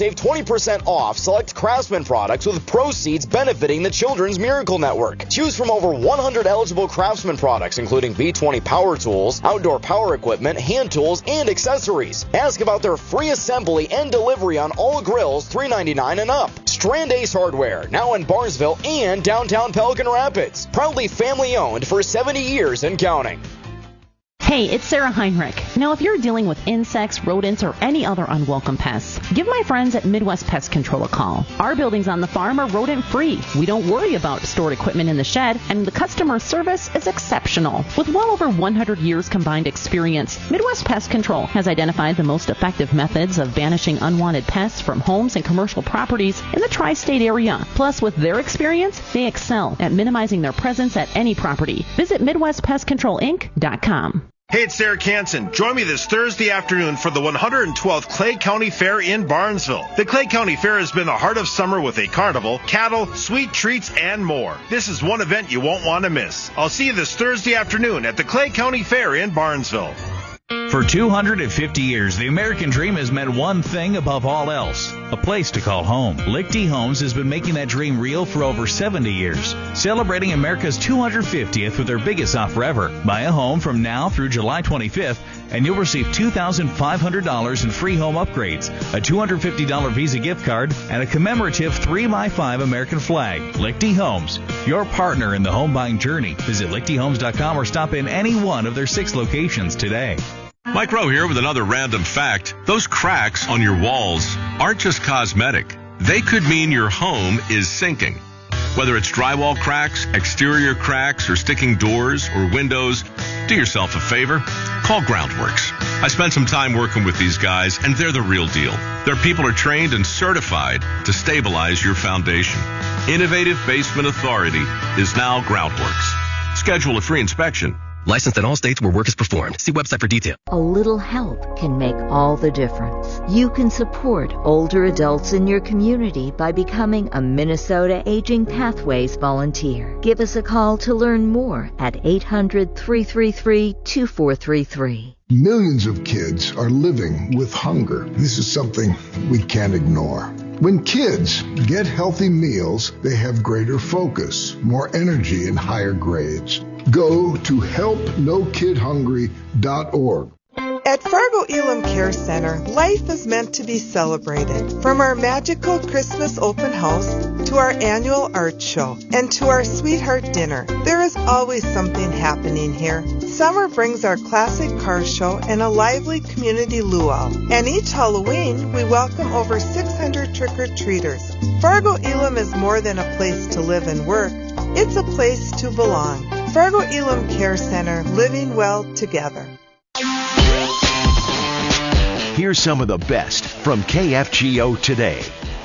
Save 20% off select Craftsman products with proceeds benefiting the Children's Miracle Network. Choose from over 100 eligible Craftsman products, including B20 power tools, outdoor power equipment, hand tools, and accessories. Ask about their free assembly and delivery on all grills, $3.99 and up. Strand Ace Hardware, now in Barnesville and downtown Pelican Rapids. Proudly family-owned for 70 years and counting. Hey, it's Sarah Heinrich. Now, if you're dealing with insects, rodents, or any other unwelcome pests, give my friends at Midwest Pest Control a call. Our buildings on the farm are rodent-free. We don't worry about stored equipment in the shed, and the customer service is exceptional. With well over 100 years combined experience, Midwest Pest Control has identified the most effective methods of banishing unwanted pests from homes and commercial properties in the tri-state area. Plus, with their experience, they excel at minimizing their presence at any property. Visit MidwestPestControlInc.com. Hey, it's Eric Hansen. Join me this Thursday afternoon for the 112th Clay County Fair in Barnesville. The Clay County Fair has been the heart of summer with a carnival, cattle, sweet treats, and more. This is one event you won't want to miss. I'll see you this Thursday afternoon at the Clay County Fair in Barnesville. For 250 years, the American dream has meant one thing above all else, a place to call home. Lichty Homes has been making that dream real for over 70 years, celebrating America's 250th with their biggest offer ever. Buy a home from now through July 25th, and you'll receive $2,500 in free home upgrades, a $250 Visa gift card, and a commemorative 3x5 American flag. Lichty Homes, your partner in the home buying journey. Visit lichtyhomes.com or stop in any one of their 6 locations today. Mike Rowe here with another random fact. Those cracks on your walls aren't just cosmetic. They could mean your home is sinking. Whether it's drywall cracks, exterior cracks, or sticking doors or windows, do yourself a favor. Call Groundworks. I spent some time working with these guys, and they're the real deal. Their people are trained and certified to stabilize your foundation. Innovative Basement Authority is now Groundworks. Schedule a free inspection. Licensed in all states where work is performed. See website for detail. A little help can make all the difference. You can support older adults in your community by becoming a Minnesota Aging Pathways volunteer. Give us a call to learn more at 800-333-2433. Millions of kids are living with hunger. This is something we can't ignore. When kids get healthy meals, they have greater focus, more energy, and higher grades. Go to helpnokidhungry.org. At Fargo Elam Care Center, life is meant to be celebrated. From our magical Christmas open house to our annual art show and to our sweetheart dinner, there is always something happening here. Summer brings our classic car show and a lively community luau. And each Halloween, we welcome over 600 trick-or-treaters. Fargo Elam is more than a place to live and work. It's a place to belong. Fargo Elam Care Center, living well together. Here's some of the best from KFGO today.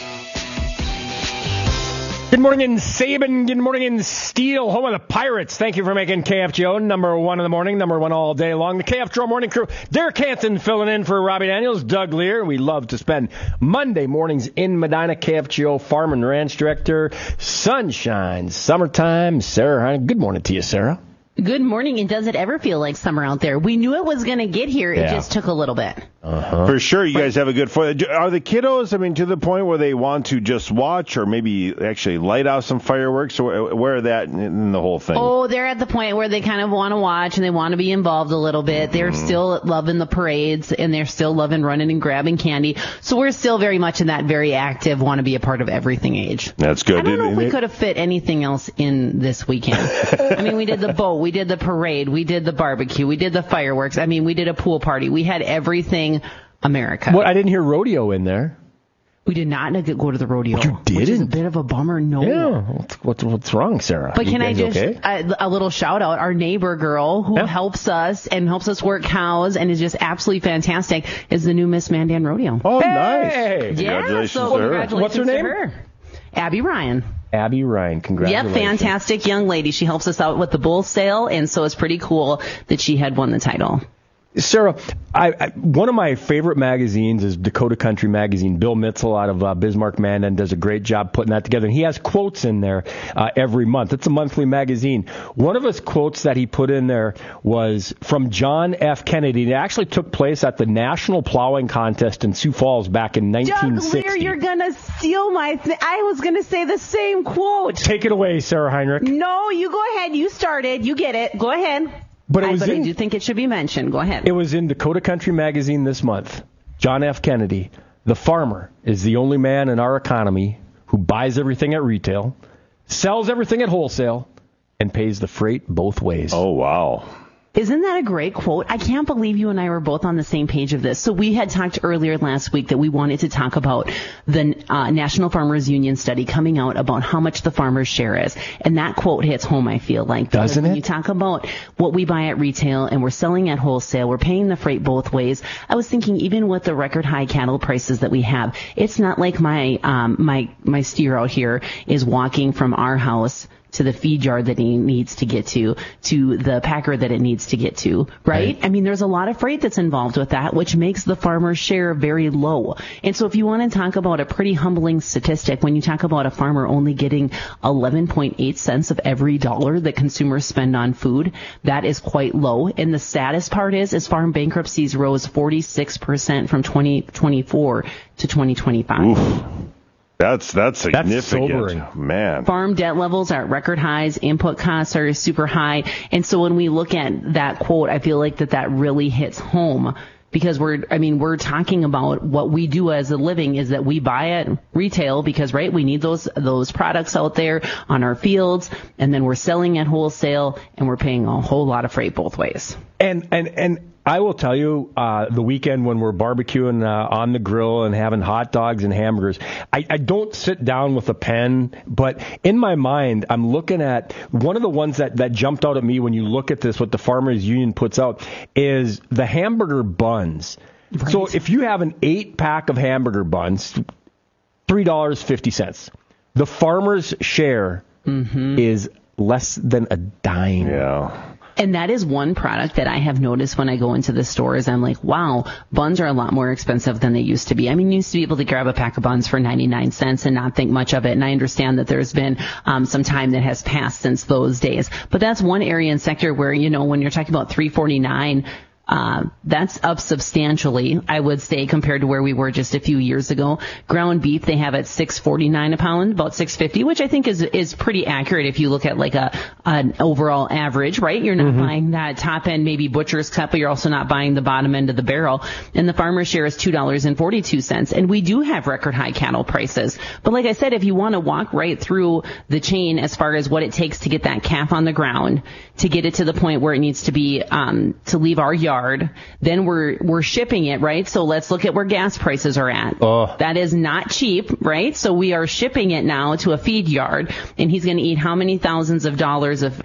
Good morning in Sabin. Good morning in Steele, home of the Pirates. Thank you for making KFGO number 1 in the morning, number 1 all day long. The KFGO morning crew, Derek Hansen filling in for Robbie Daniels, Doug Lear. We love to spend Monday mornings in Medina. KFGO Farm and Ranch Director, Sunshine, Summertime, Sarah Heine. Good morning to you, Sarah. Good morning, and does it ever feel like summer out there? We knew it was going to get here. It just took a little bit. For sure, you guys have a good Fourth. Are the kiddos, to the point where they want to just watch or maybe actually light out some fireworks? Or where are that in the whole thing? Oh, they're at the point where they kind of want to watch and they want to be involved a little bit. They're still loving the parades, and they're still loving running and grabbing candy. So we're still very much in that very active, want to be a part of everything age. That's good. I don't know if we could have fit anything else in this weekend. We did the boat, we did the parade, we did the barbecue, we did the fireworks. We did a pool party. We had everything America. What? I didn't hear rodeo in there. We did not go to the rodeo. But you didn't? Which is a bit of a bummer. No. Yeah. What's wrong, Sarah? But can I just, okay? a little shout out, our neighbor girl who helps us work cows and is just absolutely fantastic is the new Miss Mandan Rodeo. Oh, hey! Nice. Yeah, congratulations so to her. congratulations What's her name? to her. Abby Ryan. Abby Ryan, congratulations. Yep, fantastic young lady. She helps us out with the bull sale, and so it's pretty cool that she had won the title. Sarah, one of my favorite magazines is Dakota Country Magazine. Bill Mitzel out of Bismarck, Mandan does a great job putting that together. And he has quotes in there every month. It's a monthly magazine. One of his quotes that he put in there was from John F. Kennedy. It actually took place at the National Plowing Contest in Sioux Falls back in 1960. Doug Lear, you're going to steal my I was going to say the same quote. Take it away, Sarah Heinrich. No, you go ahead. You started. You get it. Go ahead. But I do think it should be mentioned. Go ahead. It was in Dakota Country Magazine this month. John F. Kennedy. The farmer is the only man in our economy who buys everything at retail, sells everything at wholesale, and pays the freight both ways. Oh, wow. Isn't that a great quote? I can't believe you and I were both on the same page of this. So we had talked earlier last week that we wanted to talk about the National Farmers Union study coming out about how much the farmer's share is. And that quote hits home, I feel like. Doesn't it? When you talk about what we buy at retail and we're selling at wholesale, we're paying the freight both ways. I was thinking even with the record high cattle prices that we have, it's not like my steer out here is walking from our house to the feed yard that he needs to get to the packer that it needs to get to, right? I mean, there's a lot of freight that's involved with that, which makes the farmer's share very low. And so if you want to talk about a pretty humbling statistic, when you talk about a farmer only getting 11.8 cents of every dollar that consumers spend on food, that is quite low. And the saddest part is farm bankruptcies rose 46% from 2024 to 2025. Oof. That's significant. That's sobering. Man. Farm debt levels are at record highs. Input costs are super high. And so when we look at that quote, I feel like that really hits home because we're talking about what we do as a living is that we buy at retail because, right, we need those products out there on our fields, and then we're selling at wholesale and we're paying a whole lot of freight both ways. And I will tell you, the weekend when we're barbecuing on the grill and having hot dogs and hamburgers, I don't sit down with a pen, but in my mind, I'm looking at one of the ones that jumped out at me when you look at this, what the Farmers Union puts out, is the hamburger buns. Right. So if you have an 8-pack of hamburger buns, $3.50. The farmer's share is less than a dime. Yeah. And that is one product that I have noticed when I go into the stores. I'm like, wow, buns are a lot more expensive than they used to be. I mean, you used to be able to grab a pack of buns for 99 cents and not think much of it. And I understand that there's been some time that has passed since those days. But that's one area and sector where, when you're talking about $3.49, that's up substantially, I would say, compared to where we were just a few years ago. Ground beef, they have at $6.49 a pound, about $6.50, which I think is pretty accurate if you look at like an overall average, right? You're not buying that top end, maybe butcher's cut, but you're also not buying the bottom end of the barrel. And the farmer's share is $2.42. And we do have record high cattle prices. But like I said, if you want to walk right through the chain as far as what it takes to get that calf on the ground, to get it to the point where it needs to be, to leave our yard, then we're shipping it, right? So let's look at where gas prices are at. Oh. That is not cheap, right? So we are shipping it now to a feed yard, and he's going to eat how many hundreds of dollars of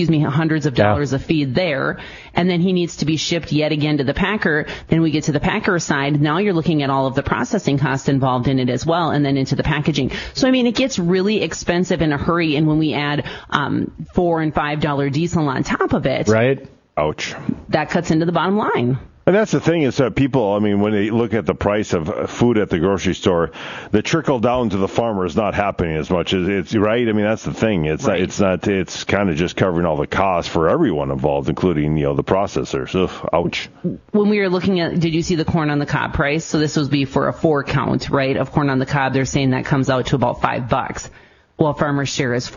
feed there, and then he needs to be shipped yet again to the packer. Then we get to the packer side. Now you're looking at all of the processing costs involved in it as well, and then into the packaging. So I mean, it gets really expensive in a hurry, and when we add $4 and $5 diesel on top of it, right? Ouch. That cuts into the bottom line. And that's the thing is that people, I mean, when they look at the price of food at the grocery store, the trickle down to the farmer is not happening as much as it's right. I mean, that's the thing. It's kind of just covering all the costs for everyone involved, including, the processors. Ugh, ouch. When we were looking at, did you see the corn on the cob price? So this would be for a 4 count, right, of corn on the cob. They're saying that comes out to about $5. Well, farmer's share is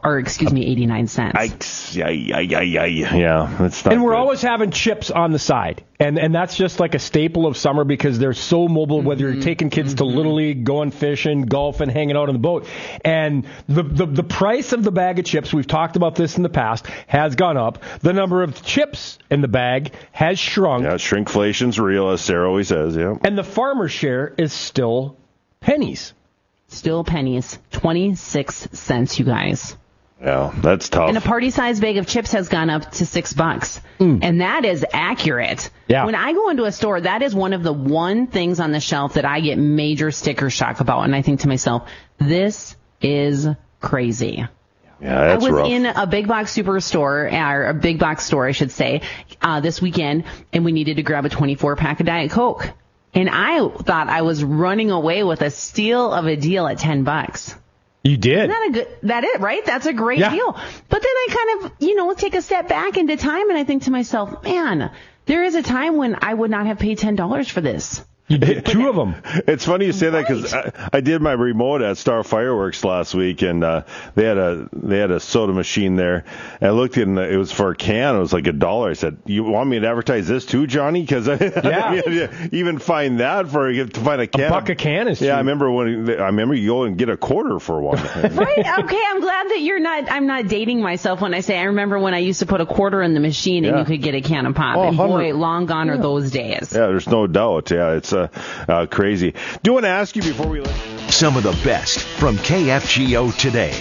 $89. Yeah, that's not. And we're good. always having chips on the side, and that's just like a staple of summer because they're so mobile. Whether you're taking kids to Little League, going fishing, golfing, hanging out on the boat, and the price of the bag of chips, we've talked about this in the past, has gone up. The number of chips in the bag has shrunk. Yeah, shrinkflation's real, as Sarah always says. Yeah, and the farmer's share is still pennies. Still pennies, 26 cents, you guys. Yeah, that's tough. And a party-sized bag of chips has gone up to $6. And that is accurate. Yeah. When I go into a store, that is one of the things on the shelf that I get major sticker shock about. And I think to myself, this is crazy. Yeah, that's I was rough. in a big box superstore, or a big box store, I should say, this weekend, and we needed to grab a 24-pack of Diet Coke. And I thought I was running away with a steal of a deal at $10. You did. That it, right? That's a great deal. But then I kind of, take a step back into time, and I think to myself, man, there is a time when I would not have paid $10 for this. You did 2 of them. It's funny you say that because I did my remote at Star Fireworks last week, and they had a soda machine there. And I looked at it was for a can. It was like $1. I said, "You want me to advertise this too, Johnny?" Because even find that to find a can. A buck a can is cheap. Yeah, I remember you go and get a quarter for one. Right. Okay. I'm glad that I'm not dating myself when I say I remember when I used to put a quarter in the machine and you could get a can of pop. And boy, long gone are those days. Yeah, there's no doubt. Yeah, it's crazy. Do want to ask you before we let some of the best from KFGO today.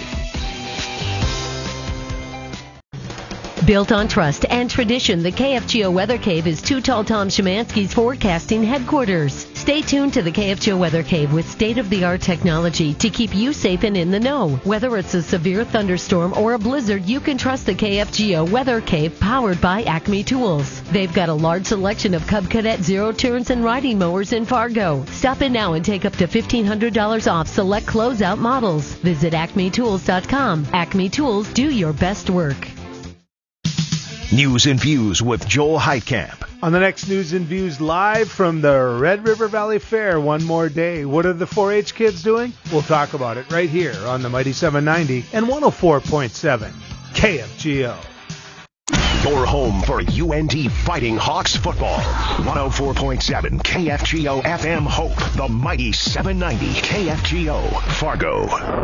Built on trust and tradition, the KFGO Weather Cave is Too Tall Tom Szymanski's forecasting headquarters. Stay tuned to the KFGO Weather Cave with state-of-the-art technology to keep you safe and in the know. Whether it's a severe thunderstorm or a blizzard, you can trust the KFGO Weather Cave powered by Acme Tools. They've got a large selection of Cub Cadet zero turns and riding mowers in Fargo. Stop in now and take up to $1,500 off select closeout models. Visit acmetools.com. Acme Tools, do your best work. News and Views with Joel Heitkamp. On the next News and Views live from the Red River Valley Fair, one more day. What are the 4-H kids doing? We'll talk about it right here on the Mighty 790 and 104.7 KFGO. Your home for UND Fighting Hawks football. 104.7 KFGO FM Hope, the Mighty 790 KFGO Fargo.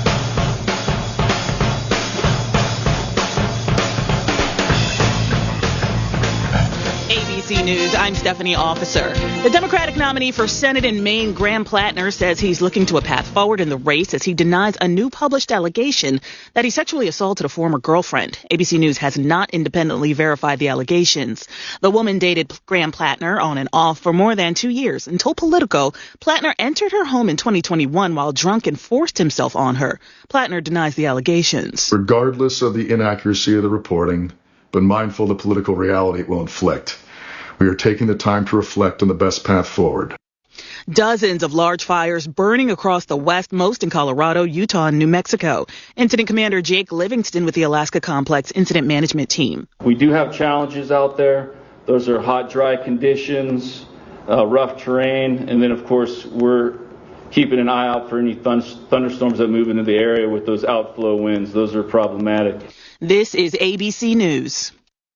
ABC News, I'm Stephanie Officer. The Democratic nominee for Senate in Maine, Graham Plattner, says he's looking to a path forward in the race as he denies a new published allegation that he sexually assaulted a former girlfriend. ABC News has not independently verified the allegations. The woman dated Graham Plattner on and off for more than 2 years. And told Politico, Plattner entered her home in 2021 while drunk and forced himself on her. Plattner denies the allegations. Regardless of the inaccuracy of the reporting, but mindful of the political reality it will inflict, we are taking the time to reflect on the best path forward. Dozens of large fires burning across the West, most in Colorado, Utah, and New Mexico. Incident Commander Jake Livingston with the Alaska Complex Incident Management Team. We do have challenges out there. Those are hot, dry conditions, rough terrain, and then, of course, we're keeping an eye out for any thunderstorms that move into the area with those outflow winds. Those are problematic. This is ABC News.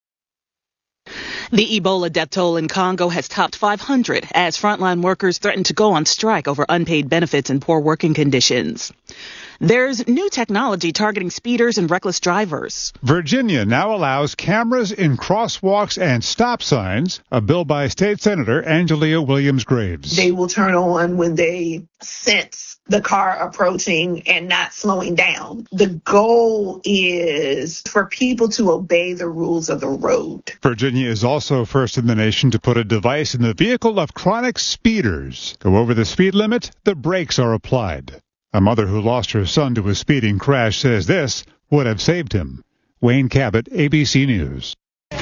The Ebola death toll in Congo has topped 500 as frontline workers threaten to go on strike over unpaid benefits and poor working conditions. There's new technology targeting speeders and reckless drivers. Virginia now allows cameras in crosswalks and stop signs, a bill by State Senator Angelia Williams-Graves. They will turn on when they sense the car approaching and not slowing down. The goal is for people to obey the rules of the road. Virginia is also first in the nation to put a device in the vehicle of chronic speeders. Go over the speed limit, the brakes are applied. A mother who lost her son to a speeding crash says this would have saved him. Wayne Cabot, ABC News.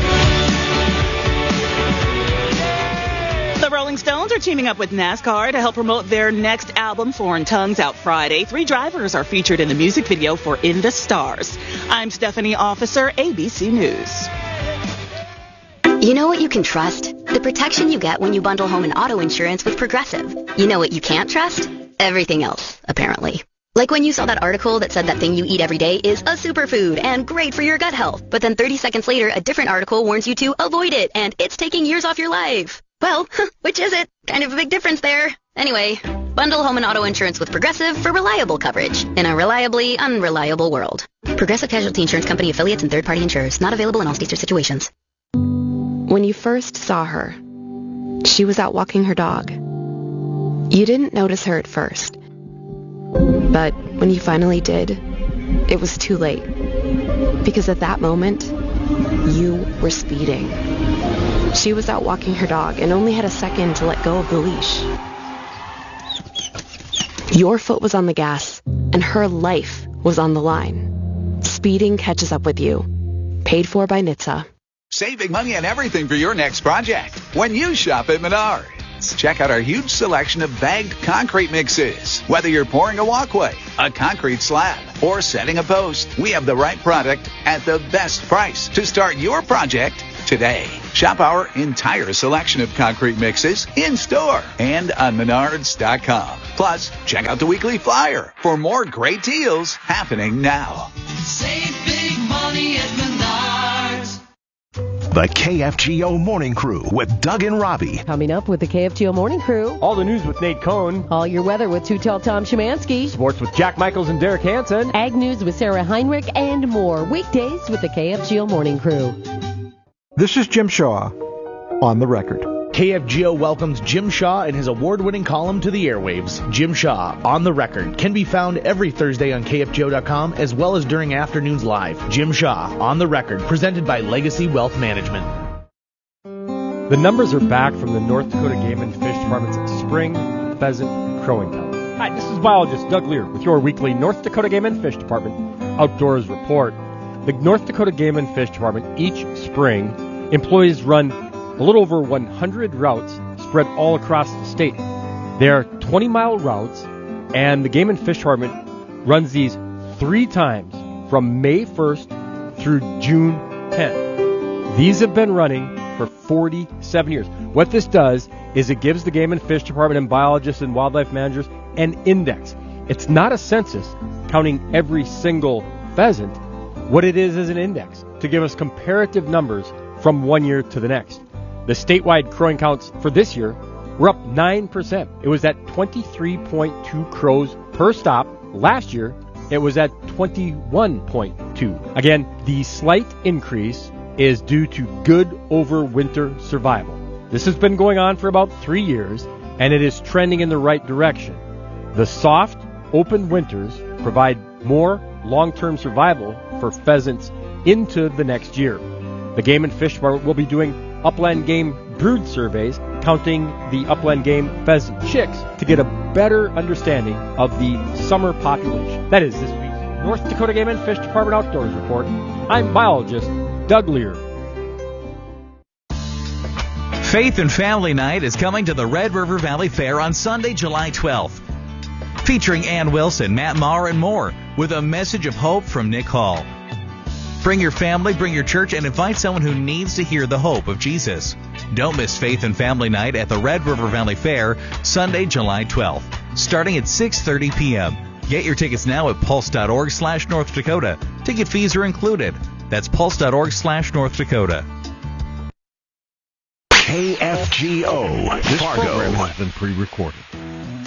The Rolling Stones are teaming up with NASCAR to help promote their next album, Foreign Tongues, out Friday. 3 drivers are featured in the music video for In the Stars. I'm Stephanie Officer, ABC News. You know what you can trust? The protection you get when you bundle home and auto insurance with Progressive. You know what you can't trust? Everything else, apparently. Like when you saw that article that said that thing you eat every day is a superfood and great for your gut health. But then 30 seconds later, a different article warns you to avoid it and it's taking years off your life. Well, which is it? Kind of a big difference there. Anyway, bundle home and auto insurance with Progressive for reliable coverage in a reliably unreliable world. Progressive Casualty Insurance Company affiliates and third-party insurers. Not available in all states or situations. When you first saw her, she was out walking her dog. You didn't notice her at first. But when you finally did, it was too late. Because at that moment, you were speeding. She was out walking her dog and only had a second to let go of the leash. Your foot was on the gas, and her life was on the line. speeding catches up with you. Paid for by NHTSA. Saving money on everything for your next project when you shop at Menards. Check out our huge selection of bagged concrete mixes. Whether you're pouring a walkway, a concrete slab, or setting a post, we have the right product at the best price to start your project today. Shop our entire selection of concrete mixes in-store and on Menards.com. Plus, check out the weekly flyer for more great deals happening now. Save big money at Menards. The KFGO Morning Crew with Doug and Robbie. Coming up with the KFGO Morning Crew. All the news with Nate Cohn. All your weather with Too Tall Tom Szymanski. Sports with Jack Michaels and Derek Hansen. Ag news with Sarah Heinrich and more. Weekdays with the KFGO Morning Crew. This is Jim Shaw on the record. KFGO welcomes Jim Shaw and his award-winning column to the airwaves. Jim Shaw, On the Record, can be found every Thursday on KFGO.com as well as during afternoons live. Jim Shaw, On the Record, presented by Legacy Wealth Management. The numbers are back from the North Dakota Game and Fish Department's spring pheasant crowing count. Hi, this is biologist Doug Lear with your weekly North Dakota Game and Fish Department Outdoors Report. The North Dakota Game and Fish Department each spring, employees run a little over 100 routes spread all across the state. They are 20-mile routes, and the Game and Fish Department runs these 3 times from May 1st through June 10th. These have been running for 47 years. What this does is it gives the Game and Fish Department and biologists and wildlife managers an index. It's not a census counting every single pheasant. What it is an index to give us comparative numbers from one year to the next. The statewide crowing counts for this year were up 9%. It was at 23.2 crows per stop. Last year, it was at 21.2. Again, the slight increase is due to good overwinter survival. This has been going on for about 3 years, and it is trending in the right direction. The soft, open winters provide more long-term survival for pheasants into the next year. The Game and Fish Department will be doing upland game brood surveys, counting the upland game pheasant chicks to get a better understanding of the summer population. That is this week's North Dakota Game and Fish Department Outdoors Report. I'm biologist Doug Lear. Faith and Family Night is coming to the Red River Valley Fair on Sunday, July 12th. Featuring Ann Wilson, Matt Maher, and more, with a message of hope from Nick Hall. Bring your family, bring your church, and invite someone who needs to hear the hope of Jesus. Don't miss Faith and Family Night at the Red River Valley Fair, Sunday, July 12th, starting at 6:30 p.m. Get your tickets now at pulse.org/North Dakota. Ticket fees are included. That's pulse.org/North Dakota. KFGO. This Fargo program has been pre-recorded.